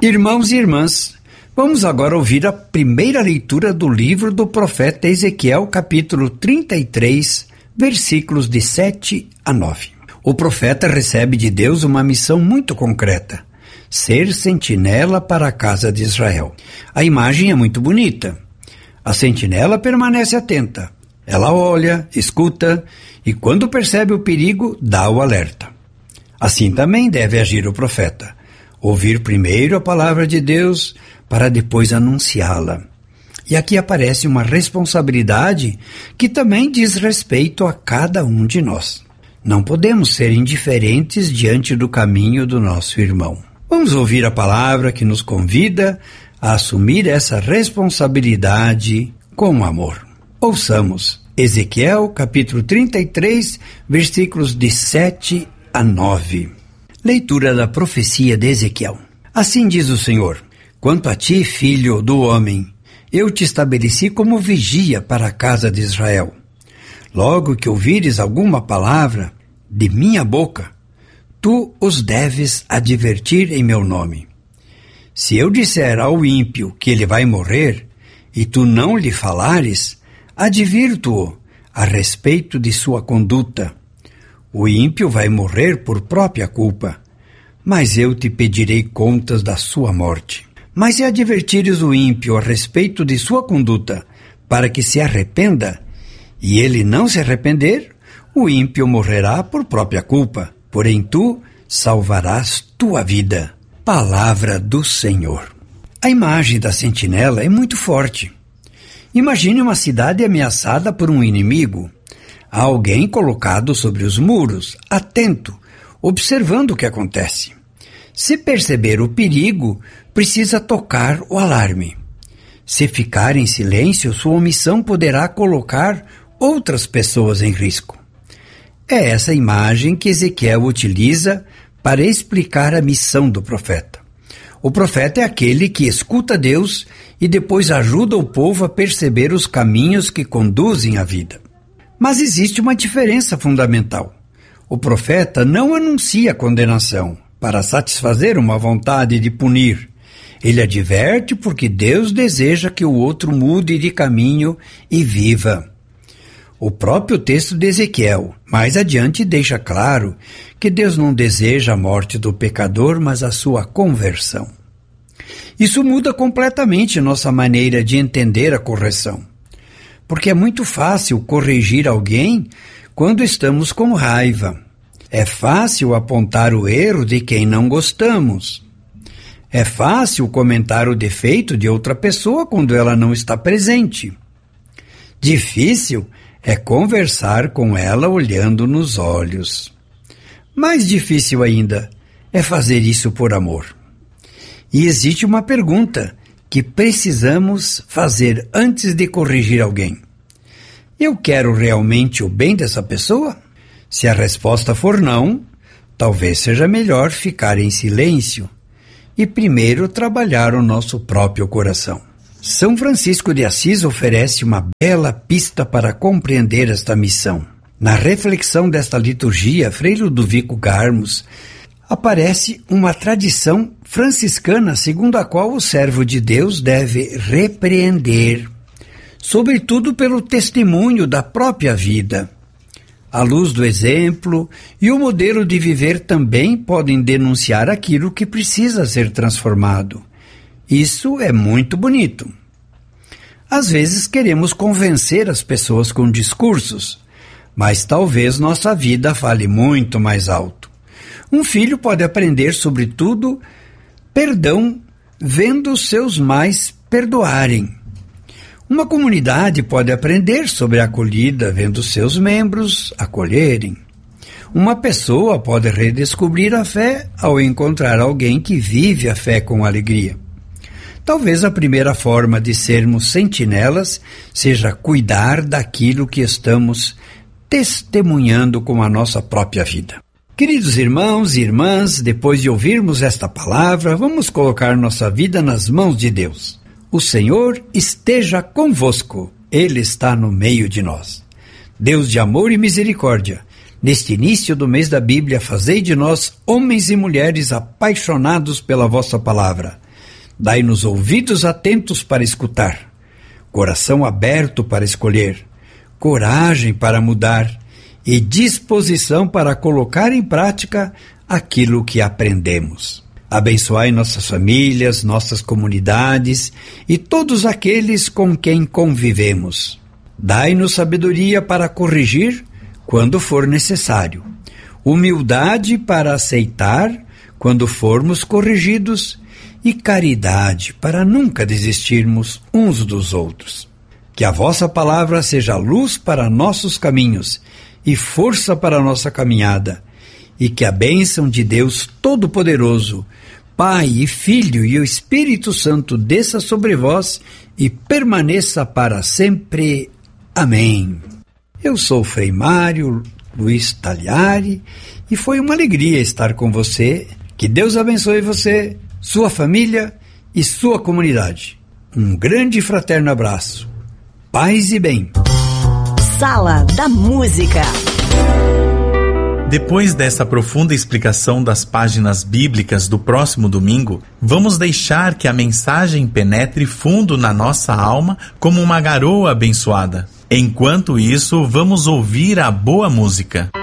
Irmãos e irmãs, vamos agora ouvir a primeira leitura do livro do profeta Ezequiel, capítulo 33, versículos de 7 a 9. O profeta recebe de Deus uma missão muito concreta: ser sentinela para a casa de Israel. A imagem é muito bonita. A sentinela permanece atenta. Ela olha, escuta e, quando percebe o perigo, dá o alerta. Assim também deve agir o profeta: ouvir primeiro a palavra de Deus para depois anunciá-la. E aqui aparece uma responsabilidade que também diz respeito a cada um de nós. Não podemos ser indiferentes diante do caminho do nosso irmão. Vamos ouvir a palavra que nos convida a assumir essa responsabilidade com amor. Ouçamos Ezequiel, capítulo 33, versículos de 7 a 9. Leitura da profecia de Ezequiel. Assim diz o Senhor: quanto a ti, filho do homem, eu te estabeleci como vigia para a casa de Israel. Logo que ouvires alguma palavra de minha boca, tu os deves advertir em meu nome. Se eu disser ao ímpio que ele vai morrer, e tu não lhe falares, advirto-o a respeito de sua conduta. O ímpio vai morrer por própria culpa, mas eu te pedirei contas da sua morte. Mas se advertires o ímpio a respeito de sua conduta, para que se arrependa, e ele não se arrepender, o ímpio morrerá por própria culpa, porém tu salvarás tua vida. Palavra do Senhor. A imagem da sentinela é muito forte. Imagine uma cidade ameaçada por um inimigo. Há alguém colocado sobre os muros, atento, observando o que acontece. Se perceber o perigo, precisa tocar o alarme. Se ficar em silêncio, sua omissão poderá colocar outras pessoas em risco. É essa imagem que Ezequiel utiliza para explicar a missão do profeta. O profeta é aquele que escuta Deus e depois ajuda o povo a perceber os caminhos que conduzem à vida. Mas existe uma diferença fundamental. O profeta não anuncia condenação para satisfazer uma vontade de punir. Ele adverte porque Deus deseja que o outro mude de caminho e viva. O próprio texto de Ezequiel, mais adiante, deixa claro que Deus não deseja a morte do pecador, mas a sua conversão. Isso muda completamente nossa maneira de entender a correção. Porque é muito fácil corrigir alguém quando estamos com raiva. É fácil apontar o erro de quem não gostamos. É fácil comentar o defeito de outra pessoa quando ela não está presente. Difícil é conversar com ela olhando nos olhos. Mais difícil ainda é fazer isso por amor. E existe uma pergunta que precisamos fazer antes de corrigir alguém: eu quero realmente o bem dessa pessoa? Se a resposta for não, talvez seja melhor ficar em silêncio e primeiro trabalhar o nosso próprio coração. São Francisco de Assis oferece uma bela pista para compreender esta missão. Na reflexão desta liturgia, Frei Ludovico Garmos, aparece uma tradição franciscana segundo a qual o servo de Deus deve repreender, sobretudo pelo testemunho da própria vida. A luz do exemplo e o modelo de viver também podem denunciar aquilo que precisa ser transformado. Isso é muito bonito. Às vezes queremos convencer as pessoas com discursos, mas talvez nossa vida fale muito mais alto. Um filho pode aprender, sobretudo, perdão vendo seus mais perdoarem. Uma comunidade pode aprender sobre a acolhida vendo seus membros acolherem. Uma pessoa pode redescobrir a fé ao encontrar alguém que vive a fé com alegria. Talvez a primeira forma de sermos sentinelas seja cuidar daquilo que estamos testemunhando com a nossa própria vida. Queridos irmãos e irmãs, depois de ouvirmos esta palavra, vamos colocar nossa vida nas mãos de Deus. O Senhor esteja convosco, Ele está no meio de nós. Deus de amor e misericórdia, neste início do mês da Bíblia, fazei de nós homens e mulheres apaixonados pela vossa palavra. Dai-nos ouvidos atentos para escutar, coração aberto para escolher, coragem para mudar e disposição para colocar em prática aquilo que aprendemos. Abençoai nossas famílias, nossas comunidades e todos aqueles com quem convivemos. Dai-nos sabedoria para corrigir quando for necessário, humildade para aceitar quando formos corrigidos e caridade para nunca desistirmos uns dos outros. Que a vossa palavra seja luz para nossos caminhos e força para a nossa caminhada, e que a bênção de Deus Todo-Poderoso, Pai e Filho e o Espírito Santo desça sobre vós e permaneça para sempre. Amém. Eu sou o Frei Mário Luiz Tagliari e foi uma alegria estar com você. Que Deus abençoe você, sua família e sua comunidade. Um grande e fraterno abraço. Paz e bem. Sala da Música. Depois dessa profunda explicação das páginas bíblicas do próximo domingo, vamos deixar que a mensagem penetre fundo na nossa alma como uma garoa abençoada. Enquanto isso, vamos ouvir a boa música.